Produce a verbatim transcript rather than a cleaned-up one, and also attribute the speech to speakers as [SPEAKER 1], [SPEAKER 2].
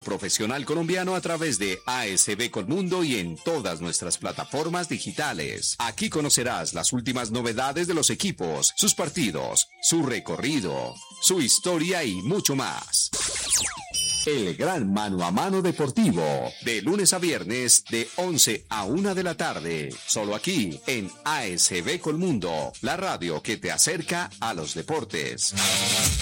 [SPEAKER 1] profesional colombiano a través de A S B Colmundo y en todas nuestras plataformas digitales. Aquí conocerás las últimas novedades de los equipos, sus partidos, su recorrido, su historia y mucho más. El gran mano a mano deportivo, de lunes a viernes de once a una de la tarde, solo aquí en A S B Colmundo, la radio que te acerca a los deportes.